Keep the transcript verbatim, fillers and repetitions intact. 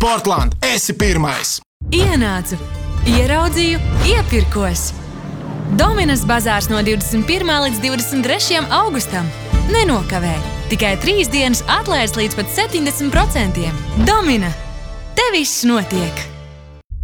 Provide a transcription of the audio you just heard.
Sportland, esi pirmais! Ienācu, ieraudzīju, iepirkos. Dominas bazārs no divdesmit pirmā līdz divdesmit trešajam augustam. Nenokavē, tikai trīs dienas atlaides līdz pat septiņdesmit procentiem. Domina, te viss notiek!